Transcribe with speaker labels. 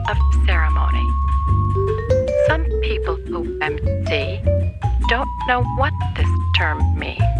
Speaker 1: of ceremony. Some people who MC don't know what this term means.